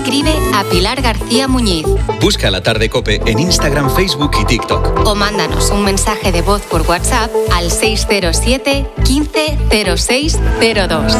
escribe a Pilar García Muñiz. Busca La Tarde COPE en Instagram, Facebook y TikTok. O mándanos un mensaje de voz por WhatsApp al 607 15 06 02.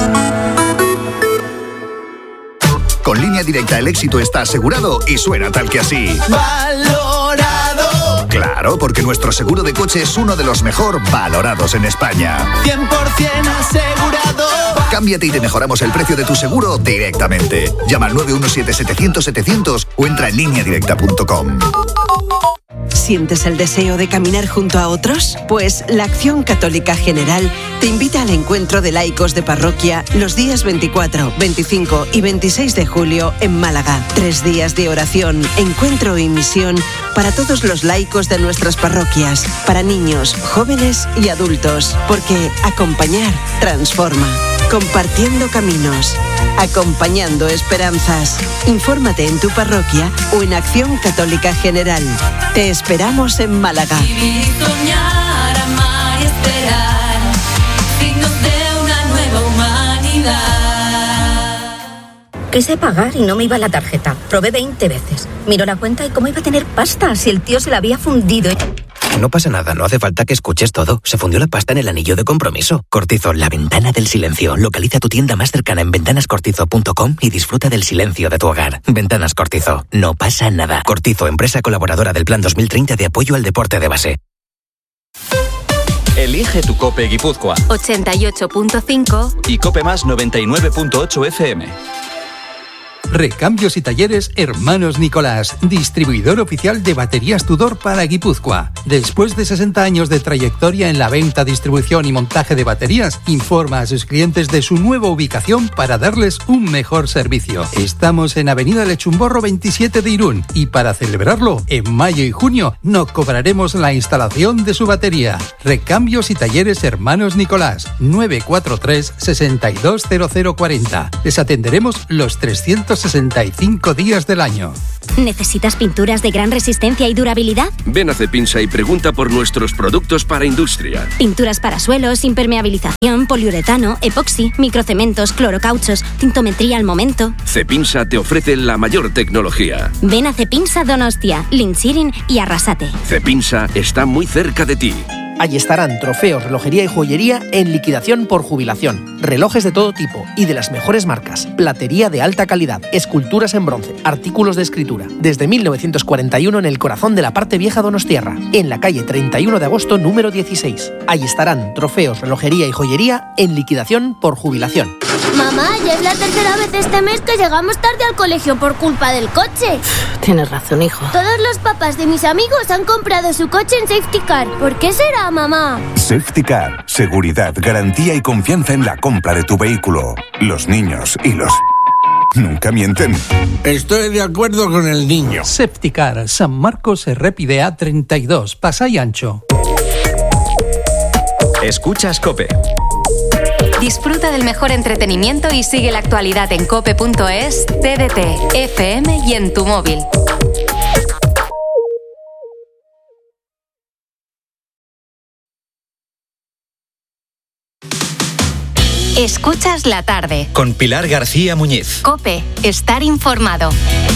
Con Línea Directa el éxito está asegurado y suena tal que así. ¡Valorado! Claro, porque nuestro seguro de coche es uno de los mejor valorados en España. 100% asegurado. Cámbiate y te mejoramos el precio de tu seguro directamente. Llama al 917-700-700 o entra en lineadirecta.com. ¿Sientes el deseo de caminar junto a otros? Pues la Acción Católica General te invita al encuentro de laicos de parroquia los días 24, 25 y 26 de julio en Málaga. 3 días de oración, encuentro y misión para todos los laicos de nuestras parroquias, para niños, jóvenes y adultos, porque acompañar transforma. Compartiendo caminos, acompañando esperanzas. Infórmate en tu parroquia o en Acción Católica General. Te esperamos en Málaga. Vivir, soñar, amar y esperar, signos de una nueva humanidad. Quise pagar y no me iba la tarjeta. Probé 20 veces. Miro la cuenta y ¿cómo iba a tener pasta si el tío se la había fundido? No pasa nada, no hace falta que escuches todo. Se fundió la pasta en el anillo de compromiso. Cortizo, la ventana del silencio. Localiza tu tienda más cercana en ventanascortizo.com y disfruta del silencio de tu hogar. Ventanas Cortizo. No pasa nada. Cortizo, empresa colaboradora del Plan 2030 de apoyo al deporte de base. Elige tu COPE Guipúzcoa 88.5 y COPE Más 99.8 FM. Recambios y talleres Hermanos Nicolás, distribuidor oficial de baterías Tudor para Guipúzcoa. Después de 60 años de trayectoria en la venta, distribución y montaje de baterías, informa a sus clientes de su nueva ubicación para darles un mejor servicio. Estamos en Avenida Lechumborro 27 de Irún y para celebrarlo, en mayo y junio, no cobraremos la instalación de su batería. Recambios y talleres Hermanos Nicolás, 943 620040. Les atenderemos los 365 días del año. ¿Necesitas pinturas de gran resistencia y durabilidad? Ven a Cepinsa y pregunta por nuestros productos para industria. Pinturas para suelos, impermeabilización, poliuretano, epoxi, microcementos, clorocauchos, tintometría al momento. Cepinsa te ofrece la mayor tecnología. Ven a Cepinsa Donostia, Linchirin y Arrasate. Cepinsa está muy cerca de ti. Allí estarán trofeos, relojería y joyería en liquidación por jubilación. Relojes de todo tipo y de las mejores marcas. Platería de alta calidad, esculturas en bronce, artículos de escritura. Desde 1941 en el corazón de la parte vieja donostiarra, en la calle 31 de agosto número 16. Allí estarán trofeos, relojería y joyería en liquidación por jubilación. Mamá, ya es la tercera vez este mes que llegamos tarde al colegio por culpa del coche. Tienes razón, hijo. Todos los papás de mis amigos han comprado su coche en Safety Car. ¿Por qué será, mamá? Safety Car. Seguridad, garantía y confianza en la compra de tu vehículo. Los niños y los... nunca mienten. Estoy de acuerdo con el niño. Safety Car, San Marcos Errépide A32, Pasay Ancho. Escuchas COPE. Disfruta del mejor entretenimiento y sigue la actualidad en cope.es, TDT, FM y en tu móvil. Escuchas la tarde. Con Pilar García Muñiz. COPE, estar informado.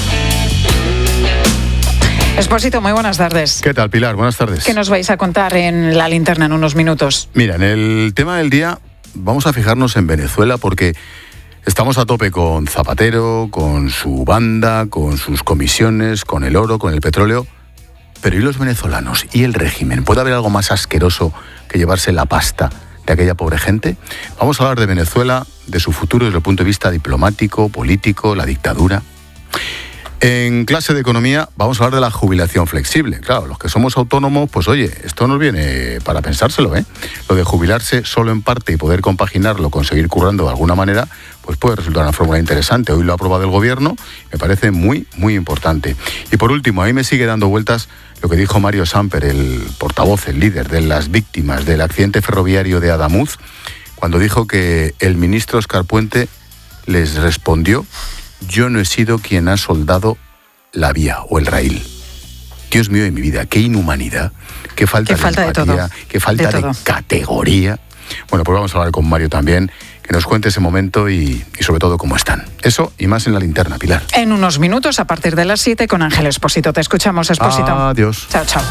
Expósito, muy buenas tardes. ¿Qué tal, Pilar? Buenas tardes. ¿Qué nos vais a contar en la linterna en unos minutos? Mira, en el tema del día vamos a fijarnos en Venezuela porque estamos a tope con Zapatero, con su banda, con sus comisiones, con el oro, con el petróleo. Pero ¿y los venezolanos? ¿Y el régimen? ¿Puede haber algo más asqueroso que llevarse la pasta de aquella pobre gente? Vamos a hablar de Venezuela, de su futuro desde el punto de vista diplomático, político, la dictadura. En clase de economía vamos a hablar de la jubilación flexible. Claro, los que somos autónomos, pues oye, esto nos viene para pensárselo, ¿eh? Lo de jubilarse solo en parte y poder compaginarlo con seguir currando de alguna manera, pues puede resultar una fórmula interesante. Hoy lo ha aprobado el gobierno, me parece muy, muy importante. Y por último, a mí me sigue dando vueltas lo que dijo Mario Samper, el portavoz, el líder de las víctimas del accidente ferroviario de Adamuz, cuando dijo que el ministro Óscar Puente les respondió: yo no he sido quien ha soldado la vía o el raíl. Dios mío de mi vida, qué inhumanidad, qué falta de empatía, qué falta de categoría. Bueno, pues vamos a hablar con Mario también, que nos cuente ese momento y sobre todo cómo están. Eso y más en La Linterna, Pilar. En unos minutos, a partir de las 7, con Ángel Expósito. Te escuchamos, Expósito. Adiós. Chao, chao.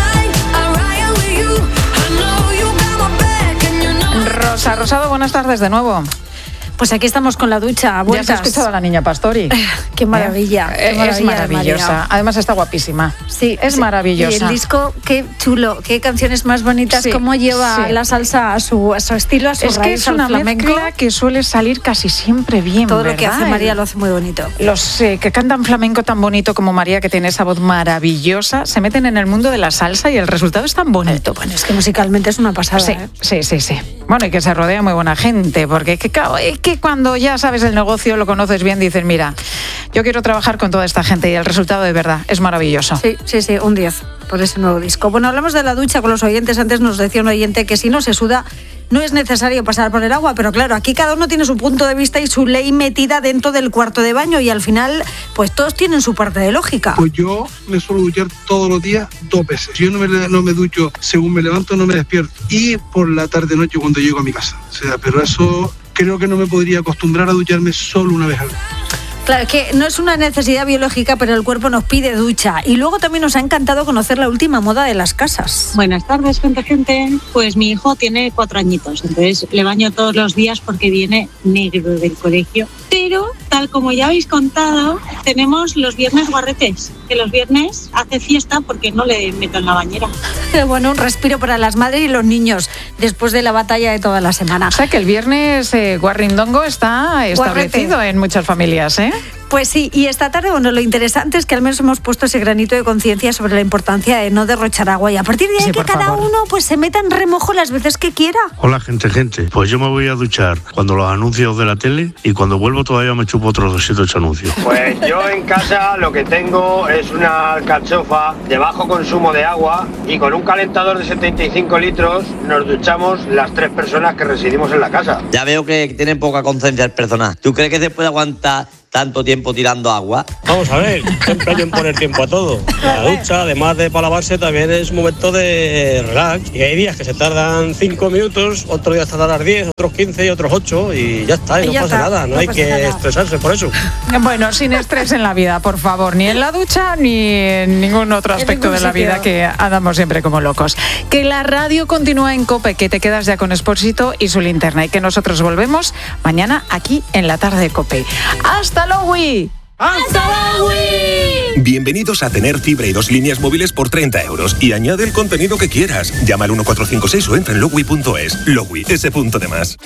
Rosa Rosado, buenas tardes de nuevo. Pues aquí estamos con la ducha, a vueltas. ¿Ya has escuchado a la niña Pastori? Qué maravilla. Qué maravilla, es maravillosa. Además está guapísima. Sí, es maravillosa. Y el disco, qué chulo, qué canciones más bonitas, sí, cómo lleva la salsa a su estilo, a su es raíz, que es una flamenco. Mezcla que suele salir casi siempre bien. Todo ¿verdad? lo que hace María lo hace muy bonito. Los que cantan flamenco tan bonito como María, que tiene esa voz maravillosa, se meten en el mundo de la salsa y el resultado es tan bonito. Bueno, es que musicalmente es una pasada. Sí, sí. Bueno, y que se rodea muy buena gente, porque es que cuando ya sabes el negocio, lo conoces bien, dices, mira, yo quiero trabajar con toda esta gente y el resultado de verdad es maravilloso. Sí, un 10 por ese nuevo disco. Bueno, hablamos de la ducha con los oyentes. Antes nos decía un oyente que si no se suda, no es necesario pasar por el agua, pero claro, aquí cada uno tiene su punto de vista y su ley metida dentro del cuarto de baño y al final, pues todos tienen su parte de lógica. Pues yo me suelo duchar todos los días 2 veces. Yo no me ducho según me levanto, no me despierto. Y por la tarde-noche cuando llego a mi casa. O sea, pero eso creo que no me podría acostumbrar a ducharme solo una vez al día. Claro, es que no es una necesidad biológica, pero el cuerpo nos pide ducha. Y luego también nos ha encantado conocer la última moda de las casas. Buenas tardes, gente. Pues mi hijo tiene 4 añitos, entonces le baño todos los días porque viene negro del colegio. Pero, tal como ya habéis contado, tenemos los viernes guarretes, que los viernes hace fiesta porque no le meto en la bañera. Bueno, un respiro para las madres y los niños después de la batalla de toda la semana. O sea que el viernes guarrindongo está establecido en muchas familias, ¿eh? Pues sí, y esta tarde, bueno, lo interesante es que al menos hemos puesto ese granito de conciencia sobre la importancia de no derrochar agua y a partir de ahí que cada uno pues se meta en remojo las veces que quiera. Hola, gente. Pues yo me voy a duchar cuando los anuncios de la tele y cuando vuelvo todavía me chupo otros 208 anuncios. Pues yo en casa lo que tengo es una alcachofa de bajo consumo de agua y con un calentador de 75 litros nos duchamos las 3 personas que residimos en la casa. Ya veo que tienen poca conciencia el personal. ¿Tú crees que se puede aguantar tanto tiempo tirando agua? Vamos a ver, siempre hay que poner tiempo a todo. La ducha, además de para lavarse, también es un momento de relax. Y hay días que se tardan 5 minutos, otros días tardan 10, otros 15 y otros 8 y ya está, y no pasa nada. No hay que estresarse por eso. Bueno, sin estrés en la vida, por favor, ni en la ducha ni en ningún otro aspecto de la vida, que andamos siempre como locos. Que la radio continúa en COPE, que te quedas ya con Expósito y su linterna y que nosotros volvemos mañana aquí en la tarde de COPE. ¡Hasta luego! ¡Hasta luego! Bienvenidos a tener fibra y 2 líneas móviles por 30 € y añade el contenido que quieras. Llama al 1456 o entra en Logui.es. Logui, ese punto de más.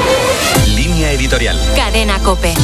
Línea editorial. Cadena COPE.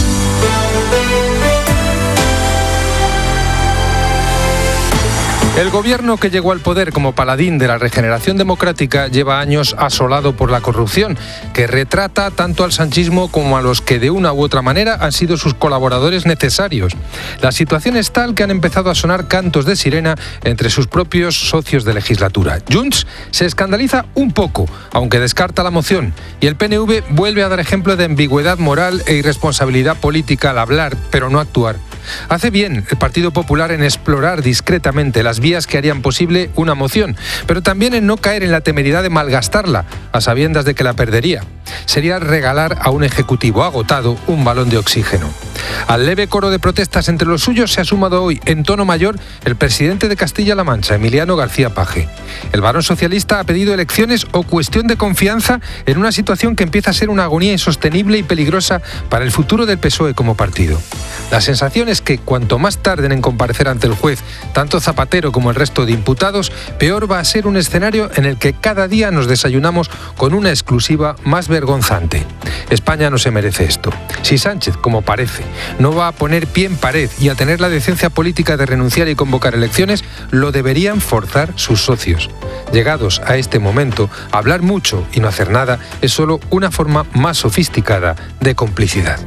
El gobierno que llegó al poder como paladín de la regeneración democrática lleva años asolado por la corrupción, que retrata tanto al sanchismo como a los que de una u otra manera han sido sus colaboradores necesarios. La situación es tal que han empezado a sonar cantos de sirena entre sus propios socios de legislatura. Junts se escandaliza un poco, aunque descarta la moción, y el PNV vuelve a dar ejemplo de ambigüedad moral e irresponsabilidad política al hablar, pero no actuar. Hace bien el Partido Popular en explorar discretamente las vías que harían posible una moción, pero también en no caer en la temeridad de malgastarla, a sabiendas de que la perdería. Sería regalar a un ejecutivo agotado un balón de oxígeno. Al leve coro de protestas entre los suyos se ha sumado hoy, en tono mayor, el presidente de Castilla-La Mancha, Emiliano García Paje. El varón socialista ha pedido elecciones o cuestión de confianza en una situación que empieza a ser una agonía insostenible y peligrosa para el futuro del PSOE como partido. La sensación es que cuanto más tarden en comparecer ante el juez, tanto Zapatero como el resto de imputados, peor va a ser un escenario en el que cada día nos desayunamos con una exclusiva más vergonzante. España no se merece esto. Si Sánchez, como parece, no va a poner pie en pared y a tener la decencia política de renunciar y convocar elecciones, lo deberían forzar sus socios. Llegados a este momento, hablar mucho y no hacer nada es solo una forma más sofisticada de complicidad.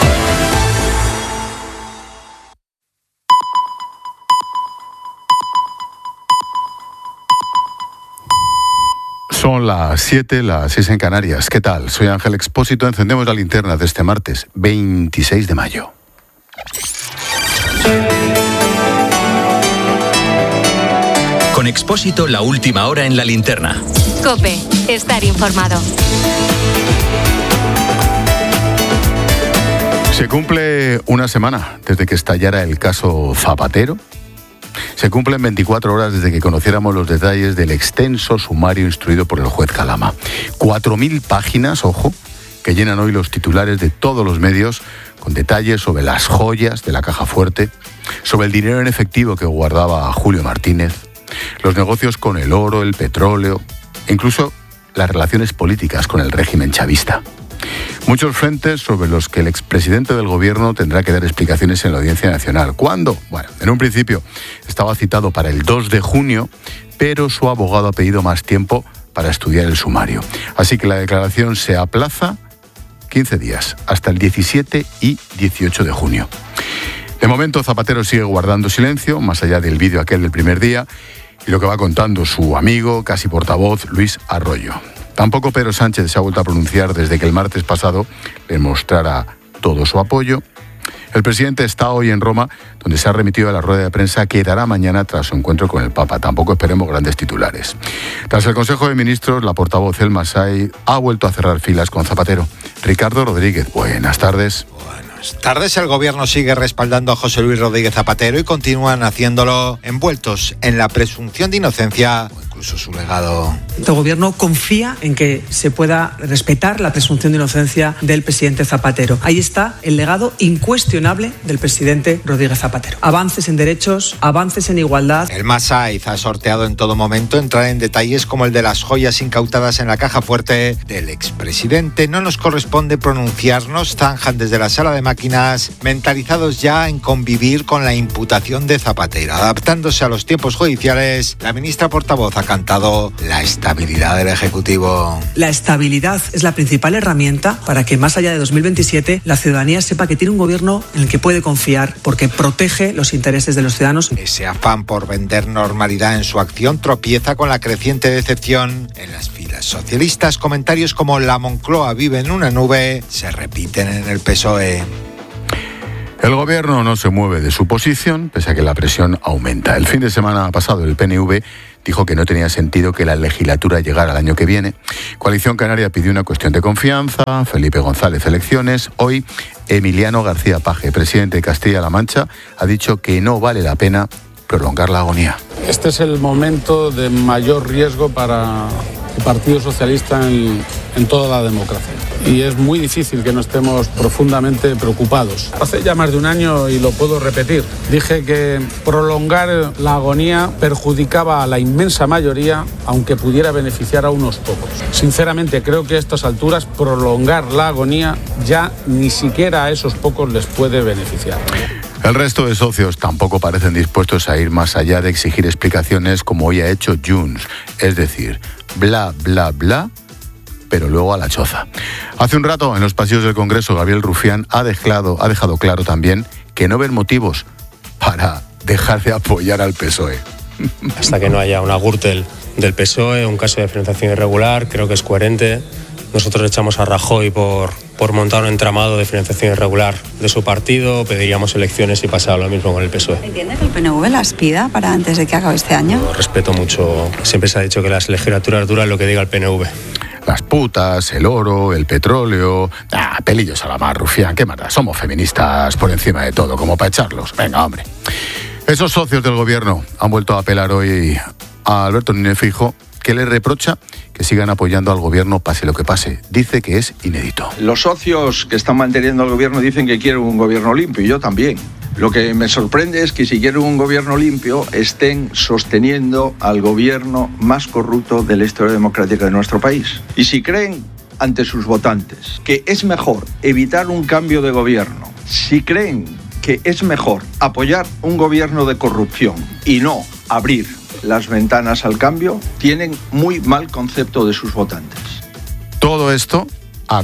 Son las 7, las 6 en Canarias. ¿Qué tal? Soy Ángel Expósito. Encendemos la linterna de este martes, 26 de mayo. Con Expósito, la última hora en la linterna. COPE, estar informado. Se cumple una semana desde que estallara el caso Zapatero. Se cumplen 24 horas desde que conociéramos los detalles del extenso sumario instruido por el juez Calama. 4.000 páginas, ojo, que llenan hoy los titulares de todos los medios con detalles sobre las joyas de la caja fuerte, sobre el dinero en efectivo que guardaba Julio Martínez, los negocios con el oro, el petróleo, e incluso las relaciones políticas con el régimen chavista. Muchos frentes sobre los que el expresidente del gobierno tendrá que dar explicaciones en la Audiencia Nacional. ¿Cuándo? Bueno, en un principio estaba citado para el 2 de junio, pero su abogado ha pedido más tiempo para estudiar el sumario. Así que la declaración se aplaza 15 días, hasta el 17 y 18 de junio. De momento, Zapatero sigue guardando silencio, más allá del vídeo aquel del primer día, y lo que va contando su amigo, casi portavoz, Luis Arroyo. Tampoco Pedro Sánchez se ha vuelto a pronunciar desde que el martes pasado le mostrara todo su apoyo. El presidente está hoy en Roma, donde se ha remitido a la rueda de prensa que dará mañana tras su encuentro con el Papa. Tampoco esperemos grandes titulares. Tras el Consejo de Ministros, la portavoz El Masai ha vuelto a cerrar filas con Zapatero. Ricardo Rodríguez, buenas tardes. Buenas tardes. El gobierno sigue respaldando a José Luis Rodríguez Zapatero y continúan haciéndolo envueltos en la presunción de inocencia o incluso su legado. El gobierno confía en que se pueda respetar la presunción de inocencia del presidente Zapatero. Ahí está el legado incuestionable del presidente Rodríguez Zapatero. Avances en derechos, avances en igualdad. El Masai ha sorteado en todo momento entrar en detalles como el de las joyas incautadas en la caja fuerte del expresidente. No nos corresponde pronunciarnos, zanjan desde la sala de máquinas, mentalizados ya en convivir con la imputación de Zapatero. Adaptándose a los tiempos judiciales, la ministra portavoz ha cantado la estabilidad del Ejecutivo. La estabilidad es la principal herramienta para que más allá de 2027 la ciudadanía sepa que tiene un gobierno en el que puede confiar porque protege los intereses de los ciudadanos. Ese afán por vender normalidad en su acción tropieza con la creciente decepción en las filas socialistas. Comentarios como la Moncloa vive en una nube se repiten en el PSOE. El gobierno no se mueve de su posición, pese a que la presión aumenta. El fin de semana pasado el PNV dijo que no tenía sentido que la legislatura llegara el año que viene. Coalición Canaria pidió una cuestión de confianza, Felipe González elecciones. Hoy, Emiliano García Paje, presidente de Castilla-La Mancha, ha dicho que no vale la pena prolongar la agonía. Este es el momento de mayor riesgo para el Partido Socialista en toda la democracia. Y es muy difícil que no estemos profundamente preocupados. Hace ya más de un año, y lo puedo repetir, dije que prolongar la agonía perjudicaba a la inmensa mayoría, aunque pudiera beneficiar a unos pocos. Sinceramente, creo que a estas alturas prolongar la agonía ya ni siquiera a esos pocos les puede beneficiar. El resto de socios tampoco parecen dispuestos a ir más allá de exigir explicaciones como hoy ha hecho Junts, es decir, bla, bla, bla, pero luego a la choza. Hace un rato, en los pasillos del Congreso, Gabriel Rufián ha dejado claro también que no ven motivos para dejar de apoyar al PSOE. Hasta que no haya una Gürtel del PSOE, un caso de financiación irregular, creo que es coherente. Nosotros echamos a Rajoy por montar un entramado de financiación irregular de su partido, pediríamos elecciones y pasaba lo mismo con el PSOE. ¿Entiende que el PNV las pida para antes de que acabe este año? Yo respeto mucho, siempre se ha dicho que las legislaturas duran lo que diga el PNV. Las putas, el oro, el petróleo... pelillos a la mar, Rufián, ¿qué mata? Somos feministas por encima de todo, como para echarlos. Venga, hombre. Esos socios del gobierno han vuelto a apelar hoy a Alberto Núñez Feijóo, que le reprocha que sigan apoyando al gobierno pase lo que pase. Dice que es inédito. Los socios que están manteniendo al gobierno dicen que quieren un gobierno limpio, y yo también. Lo que me sorprende es que si quieren un gobierno limpio estén sosteniendo al gobierno más corrupto de la historia democrática de nuestro país. Y si creen ante sus votantes que es mejor evitar un cambio de gobierno, si creen que es mejor apoyar un gobierno de corrupción y no abrir las ventanas al cambio, tienen muy mal concepto de sus votantes. Todo esto a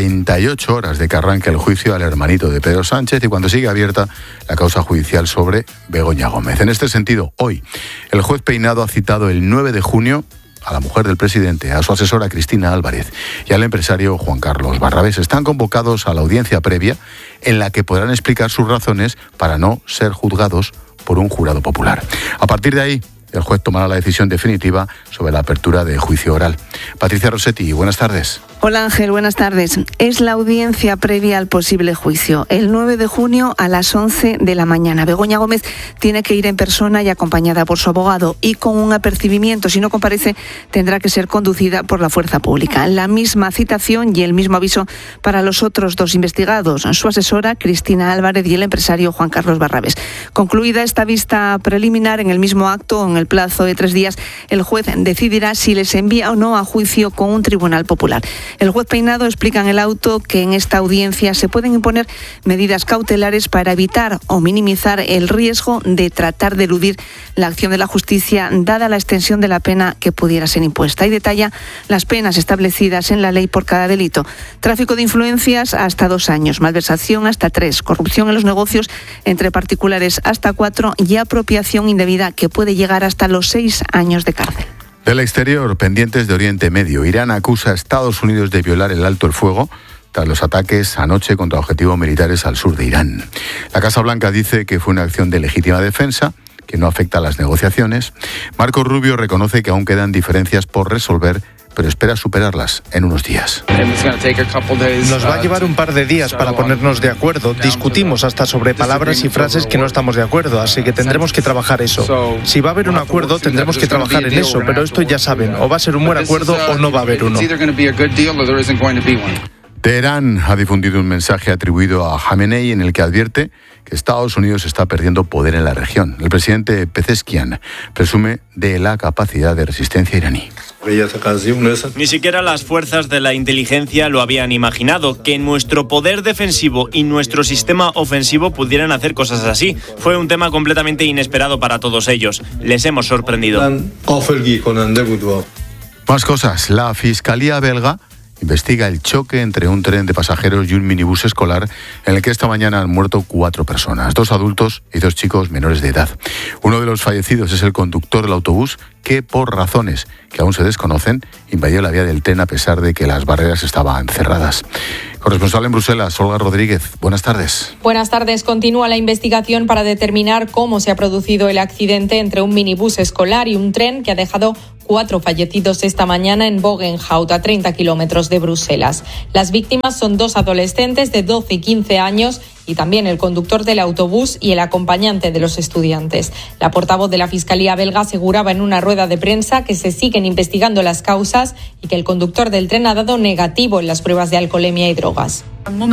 48 horas de que arranque el juicio al hermanito de Pedro Sánchez y cuando sigue abierta la causa judicial sobre Begoña Gómez. En este sentido, hoy, el juez Peinado ha citado el 9 de junio a la mujer del presidente, a su asesora Cristina Álvarez y al empresario Juan Carlos Barrabés. Están convocados a la audiencia previa en la que podrán explicar sus razones para no ser juzgados por un jurado popular. A partir de ahí, el juez tomará la decisión definitiva sobre la apertura de juicio oral. Patricia Rossetti, buenas tardes. Hola Ángel, buenas tardes. Es la audiencia previa al posible juicio, el 9 de junio a las 11 de la mañana. Begoña Gómez tiene que ir en persona y acompañada por su abogado y con un apercibimiento. Si no comparece, tendrá que ser conducida por la fuerza pública. La misma citación y el mismo aviso para los otros dos investigados, su asesora Cristina Álvarez y el empresario Juan Carlos Barrabés. Concluida esta vista preliminar, en el mismo acto, en el plazo de 3 días, el juez decidirá si les envía o no a juicio con un tribunal popular. El juez Peinado explica en el auto que en esta audiencia se pueden imponer medidas cautelares para evitar o minimizar el riesgo de tratar de eludir la acción de la justicia, dada la extensión de la pena que pudiera ser impuesta. Y detalla las penas establecidas en la ley por cada delito. Tráfico de influencias hasta 2 años, malversación hasta 3, corrupción en los negocios entre particulares hasta 4 y apropiación indebida que puede llegar hasta los 6 años de cárcel. Del exterior, pendientes de Oriente Medio, Irán acusa a Estados Unidos de violar el alto el fuego tras los ataques anoche contra objetivos militares al sur de Irán. La Casa Blanca dice que fue una acción de legítima defensa, que no afecta a las negociaciones. Marco Rubio reconoce que aún quedan diferencias por resolver, pero espera superarlas en unos días. Nos va a llevar un par de días para ponernos de acuerdo. Discutimos hasta sobre palabras y frases que no estamos de acuerdo, así que tendremos que trabajar eso. Si va a haber un acuerdo, tendremos que trabajar en eso, pero esto ya saben, o va a ser un buen acuerdo o no va a haber uno. Teherán ha difundido un mensaje atribuido a Jamenei en el que advierte que Estados Unidos está perdiendo poder en la región. El presidente Pezeshkian presume de la capacidad de resistencia iraní. Ni siquiera las fuerzas de la inteligencia lo habían imaginado, que nuestro poder defensivo y nuestro sistema ofensivo pudieran hacer cosas así. Fue un tema completamente inesperado para todos ellos. Les hemos sorprendido. Más cosas. La Fiscalía belga investiga el choque entre un tren de pasajeros y un minibús escolar en el que esta mañana han muerto 4 personas, 2 adultos y 2 chicos menores de edad. Uno de los fallecidos es el conductor del autobús que, por razones que aún se desconocen, invadió la vía del tren a pesar de que las barreras estaban cerradas. Corresponsal en Bruselas, Olga Rodríguez, buenas tardes. Buenas tardes. Continúa la investigación para determinar cómo se ha producido el accidente entre un minibús escolar y un tren que ha dejado 4 fallecidos esta mañana en Bogenhout, a 30 kilómetros de Bruselas. Las víctimas son 2 adolescentes de 12 y 15 años y también el conductor del autobús y el acompañante de los estudiantes. La portavoz de la Fiscalía belga aseguraba en una rueda de prensa que se siguen investigando las causas y que el conductor del tren ha dado negativo en las pruebas de alcoholemia y drogas.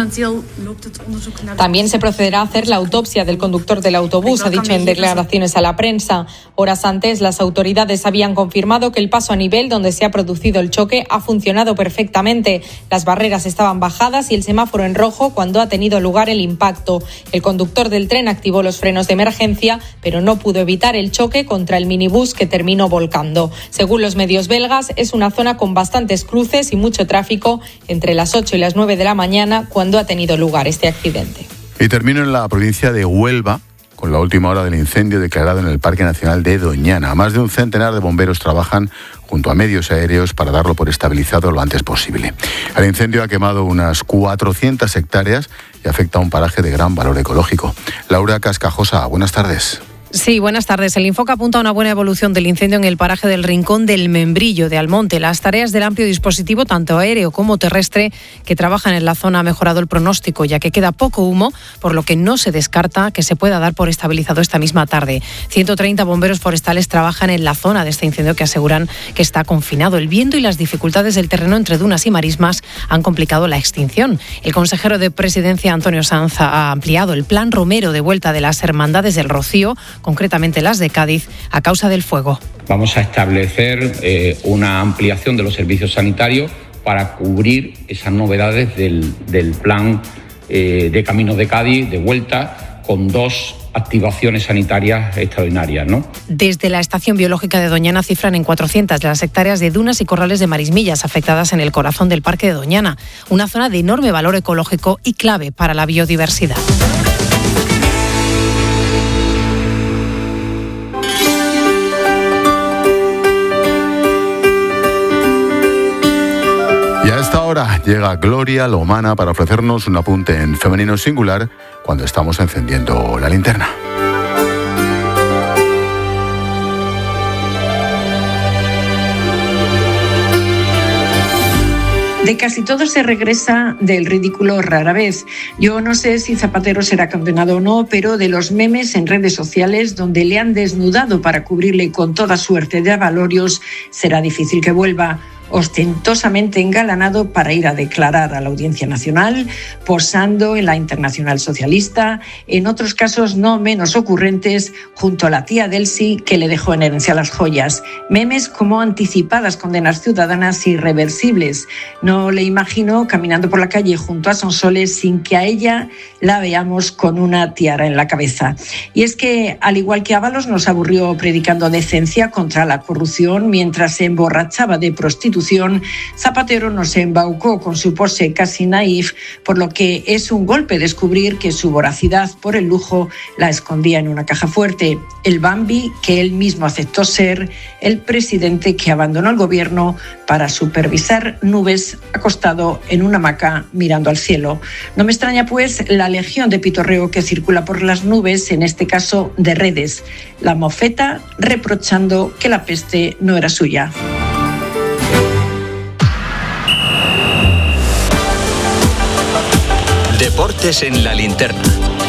También se procederá a hacer la autopsia del conductor del autobús, ha dicho en declaraciones a la prensa. Horas antes, las autoridades habían confirmado que el paso a nivel donde se ha producido el choque ha funcionado perfectamente. Las barreras estaban bajadas y el semáforo en rojo cuando ha tenido lugar el impacto. El conductor del tren activó los frenos de emergencia, pero no pudo evitar el choque contra el minibús que terminó volcando. Según los medios belgas, es una zona con bastantes cruces y mucho tráfico entre las 8 y las 9 de la mañana cuando ha tenido lugar este accidente. Y termino en la provincia de Huelva con la última hora del incendio declarado en el Parque Nacional de Doñana. Más de un centenar de bomberos trabajan junto a medios aéreos para darlo por estabilizado lo antes posible. El incendio ha quemado unas 400 hectáreas y afecta a un paraje de gran valor ecológico. Laura Cascajosa, buenas tardes. Sí, buenas tardes. El Infoca apunta a una buena evolución del incendio en el paraje del Rincón del Membrillo de Almonte. Las tareas del amplio dispositivo, tanto aéreo como terrestre, que trabajan en la zona ha mejorado el pronóstico, ya que queda poco humo, por lo que no se descarta que se pueda dar por estabilizado esta misma tarde. 130 bomberos forestales trabajan en la zona de este incendio que aseguran que está confinado. El viento y las dificultades del terreno entre dunas y marismas han complicado la extinción. El consejero de Presidencia, Antonio Sanz, ha ampliado el plan Romero de vuelta de las Hermandades del Rocío, concretamente las de Cádiz, a causa del fuego. Vamos a establecer una ampliación de los servicios sanitarios para cubrir esas novedades del plan de Caminos de Cádiz de vuelta, con 2 activaciones sanitarias extraordinarias, ¿no? Desde la Estación Biológica de Doñana cifran en 400 las hectáreas de dunas y corrales de marismillas afectadas en el corazón del Parque de Doñana, una zona de enorme valor ecológico y clave para la biodiversidad. Y a esta hora llega Gloria Lomana para ofrecernos un apunte en femenino singular cuando estamos encendiendo la linterna. De casi todo se regresa, del ridículo rara vez. Yo no sé si Zapatero será condenado o no, pero de los memes en redes sociales donde le han desnudado para cubrirle con toda suerte de avalorios, será difícil que vuelva. Ostentosamente engalanado para ir a declarar a la Audiencia Nacional, posando en la Internacional Socialista, en otros casos no menos ocurrentes, junto a la tía Delcy que le dejó en herencia las joyas. Memes como anticipadas condenas ciudadanas irreversibles. No le imagino caminando por la calle junto a Sonsoles sin que a ella la veamos con una tiara en la cabeza. Y es que, al igual que Ábalos nos aburrió predicando decencia contra la corrupción mientras se emborrachaba de prostitución, Zapatero nos embaucó con su pose casi naif, por lo que es un golpe descubrir que su voracidad por el lujo la escondía en una caja fuerte. El Bambi que él mismo aceptó ser, el presidente que abandonó el gobierno para supervisar nubes acostado en una hamaca mirando al cielo. No me extraña pues la legión de pitorreo que circula por las nubes, en este caso de redes. La mofeta reprochando que la peste no era suya. Deportes en la linterna.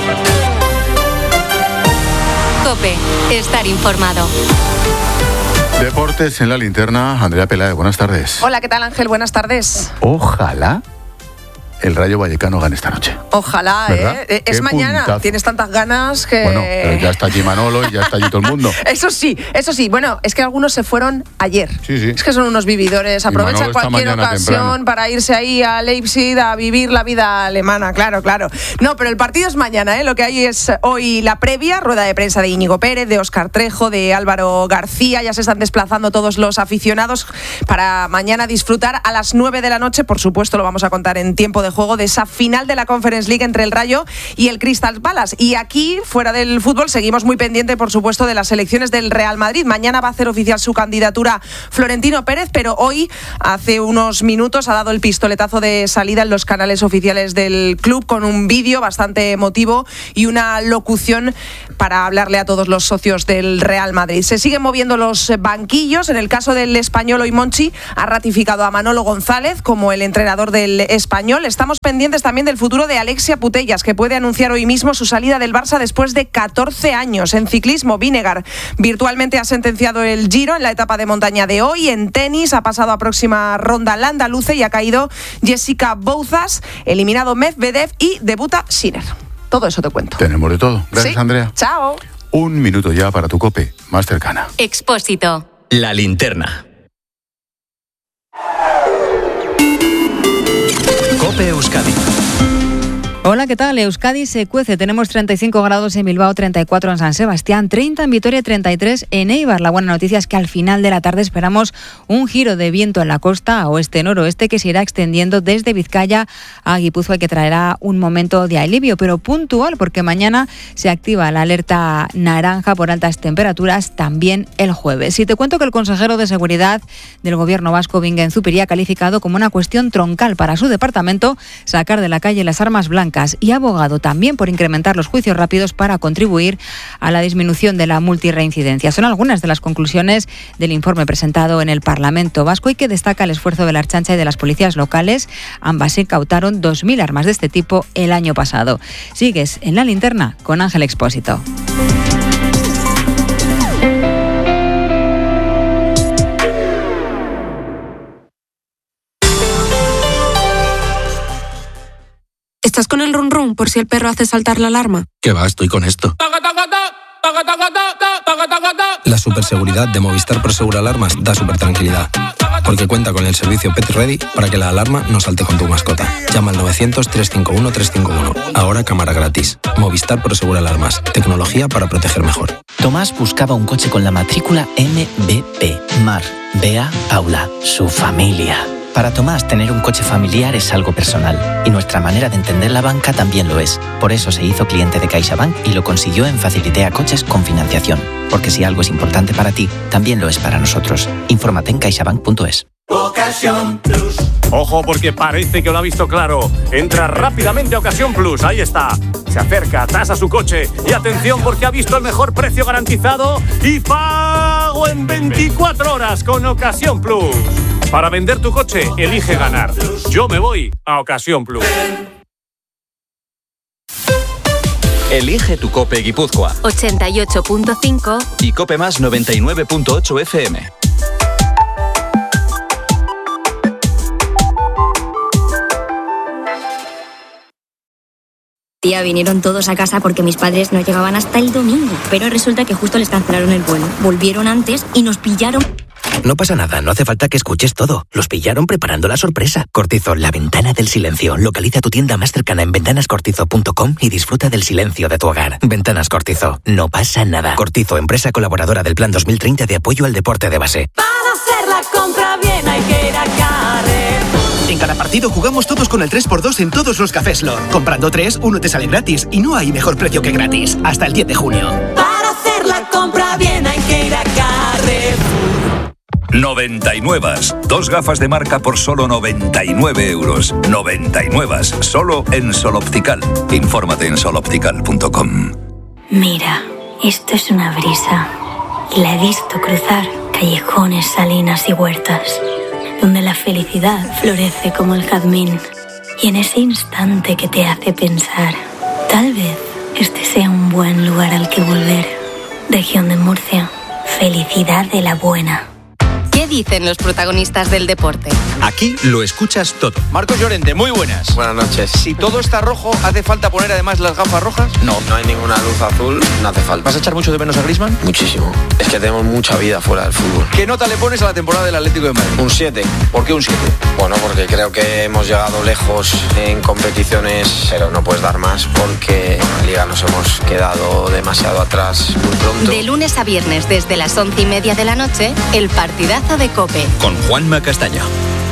COPE, estar informado. Deportes en la linterna. Andrea Peláez, buenas tardes. Hola, ¿qué tal, Ángel? Buenas tardes. Ojalá el Rayo Vallecano gane esta noche. Ojalá, ¿eh? Es mañana. Puntazo. Tienes tantas ganas que... Bueno, pero ya está allí Manolo y ya está allí todo el mundo. Eso sí. Bueno, es que algunos se fueron ayer. Sí. Es que son unos vividores. Aprovechan cualquier ocasión temprano para irse ahí a Leipzig a vivir la vida alemana. Claro. No, pero el partido es mañana, ¿eh? Lo que hay es hoy la previa, rueda de prensa de Íñigo Pérez, de Óscar Trejo, de Álvaro García. Ya se están desplazando todos los aficionados para mañana disfrutar a las 9 de la noche. Por supuesto, lo vamos a contar en tiempo de juego, de esa final de la Conference League entre el Rayo y el Crystal Palace. Y aquí, fuera del fútbol, seguimos muy pendiente, por supuesto, de las elecciones del Real Madrid. Mañana va a hacer oficial su candidatura Florentino Pérez, pero hoy, hace unos minutos, ha dado el pistoletazo de salida en los canales oficiales del club con un vídeo bastante emotivo y una locución para hablarle a todos los socios del Real Madrid. Se siguen moviendo los banquillos. En el caso del Español, hoy Monchi ha ratificado a Manolo González como el entrenador del Español. Estamos pendientes también del futuro de Alexia Putellas, que puede anunciar hoy mismo su salida del Barça después de 14 años. En ciclismo, Vinegar virtualmente ha sentenciado el Giro en la etapa de montaña de hoy. En tenis ha pasado a próxima ronda la andaluce y ha caído Jessica Bouzas, eliminado Medvedev y debuta Sinner. Todo eso te cuento. Tenemos de todo. Gracias, sí. Andrea. Chao. Un minuto ya para tu COPE más cercana. Expósito. La linterna. COPE Euskadi. Hola, ¿qué tal? Euskadi se cuece. Tenemos 35 grados en Bilbao, 34 en San Sebastián, 30 en Vitoria y 33 en Eibar. La buena noticia es que al final de la tarde esperamos un giro de viento en la costa a oeste-noroeste que se irá extendiendo desde Vizcaya a Guipúzcoa y que traerá un momento de alivio, pero puntual, porque mañana se activa la alerta naranja por altas temperaturas, también el jueves. Y te cuento que el consejero de Seguridad del Gobierno vasco, Bingen Zupiria, ha calificado como una cuestión troncal para su departamento sacar de la calle las armas blancas y ha abogado también por incrementar los juicios rápidos para contribuir a la disminución de la multirreincidencia. Son algunas de las conclusiones del informe presentado en el Parlamento vasco y que destaca el esfuerzo de la Ertzaintza y de las policías locales. Ambas incautaron 2.000 armas de este tipo el año pasado. Sigues en La Linterna con Ángel Expósito. ¿Estás con el run run por si el perro hace saltar la alarma? ¿Qué va? Estoy con esto. La superseguridad de Movistar Prosegur Alarmas da súper tranquilidad. Porque cuenta con el servicio Pet Ready para que la alarma no salte con tu mascota. Llama al 900-351-351. Ahora cámara gratis. Movistar Prosegur Alarmas. Tecnología para proteger mejor. Tomás buscaba un coche con la matrícula MBP. Mar, Bea, Paula, su familia. Para Tomás, tener un coche familiar es algo personal, y nuestra manera de entender la banca también lo es. Por eso se hizo cliente de CaixaBank y lo consiguió en Facilitea Coches con financiación. Porque si algo es importante para ti, también lo es para nosotros. Infórmate en caixabank.es. Ocasión Plus. Ojo, porque parece que lo ha visto claro. Entra rápidamente a Ocasión Plus, ahí está. Se acerca, tasa su coche y atención porque ha visto el mejor precio garantizado y pago en 24 horas con Ocasión Plus. Para vender tu coche, elige ganar. Yo me voy a Ocasión Plus. Elige tu COPE Guipúzcoa 88.5 y COPE Más 99.8 FM. Tía, vinieron todos a casa porque mis padres no llegaban hasta el domingo. Pero resulta que justo les cancelaron el vuelo. Volvieron antes y nos pillaron. No pasa nada, no hace falta que escuches todo. Los pillaron preparando la sorpresa. Cortizo, la ventana del silencio. Localiza tu tienda más cercana en ventanascortizo.com y disfruta del silencio de tu hogar. Ventanas Cortizo, no pasa nada. Cortizo, empresa colaboradora del Plan 2030 de apoyo al deporte de base. Para hacer la compra bien hay que ir a Carrefour. En cada partido jugamos todos con el 3x2 en todos los cafés Lor. Comprando 3, uno te sale gratis y no hay mejor precio que gratis. Hasta el 10 de junio. Para hacer la compra bien hay que ir a Carrefour. 99. 2 gafas de marca por solo 99 euros. 99. Solo en Sol Optical. Infórmate en soloptical.com. Mira, esto es una brisa. Y la he visto cruzar callejones, salinas y huertas, donde la felicidad florece como el jazmín. Y en ese instante que te hace pensar, tal vez este sea un buen lugar al que volver. Región de Murcia. Felicidad de la buena. ¿Qué dicen los protagonistas del deporte? Aquí lo escuchas todo. Marcos Llorente, muy buenas. Buenas noches. Si todo está rojo, ¿hace falta poner además las gafas rojas? No hay ninguna luz azul, no hace falta. ¿Vas a echar mucho de menos a Griezmann? Muchísimo. Es que tenemos mucha vida fuera del fútbol. ¿Qué nota le pones a la temporada del Atlético de Madrid? Un 7. ¿Por qué un 7? Bueno, porque creo que hemos llegado lejos en competiciones, pero no puedes dar más porque en la Liga nos hemos quedado demasiado atrás muy pronto. De lunes a viernes desde las 11:30 de la noche, el partidazo de COPE. Con Juanma Castaño.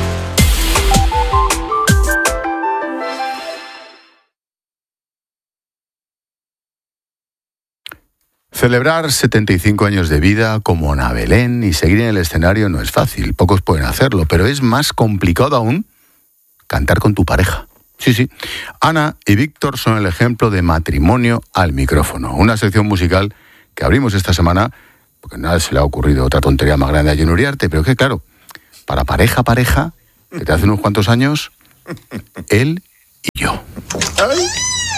Celebrar 75 años de vida como Ana Belén y seguir en el escenario no es fácil. Pocos pueden hacerlo, pero es más complicado aún cantar con tu pareja. Sí. Ana y Víctor son el ejemplo de matrimonio al micrófono. Una sección musical que abrimos esta semana porque nada se le ha ocurrido otra tontería más grande a Jon Uriarte, pero que claro, para pareja, desde hace unos cuantos años, él y yo.